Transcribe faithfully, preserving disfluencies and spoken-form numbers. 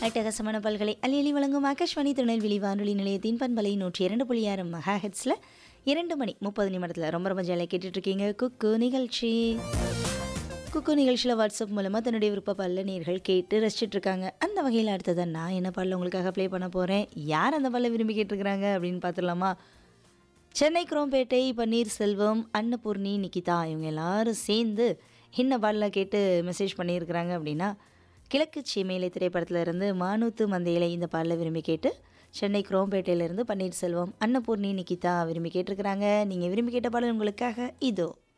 அட்டகாசமான பல்கலை அலியலி வழங்கும் ஆகாஷ்வாணி திருநெல்வேலி வானொலி நிலையத்தின் பண்பலை நூற்றி இரண்டு புள்ளி ஆறு மெகா ஹெட்ஸில் இரண்டு மணி முப்பது நிமிடத்தில் ரொம்ப ரொம்ப ஜாலியாக கேட்டுட்ருக்கீங்க குக்கு நிகழ்ச்சி. குக்கு நிகழ்ச்சியில் வாட்ஸ்அப் மூலமாக தன்னுடைய விருப்ப பல்ல நேர்கள் கேட்டு ரசிச்சிட்ருக்காங்க. அந்த வகையில் அடுத்ததான் நான் என்ன பாடல உங்களுக்காக ப்ளே பண்ண போகிறேன். யார் அந்த பாடலை விரும்பி கேட்டிருக்கிறாங்க அப்படின்னு பார்த்துடலாமா? சென்னை குரோம்பேட்டை பன்னீர்செல்வம், அன்னபூர்ணி, நிகிதா இவங்க எல்லாரும் சேர்ந்து என்ன பாடலை கேட்டு மெசேஜ் பண்ணியிருக்கிறாங்க அப்படின்னா, கிழக்கு சீமையிலை திரைப்படத்தில் இருந்து மானூத்து மந்தையிலை இந்த பாடலை விரும்பி கேட்டு சென்னை குரோம்பேட்டையிலேருந்து பன்னீர்செல்வம், அன்னபூர்ணி, நிகிதா விரும்பி கேட்டிருக்கிறாங்க. நீங்கள் விரும்பி கேட்ட பாடல் உங்களுக்காக இதோ.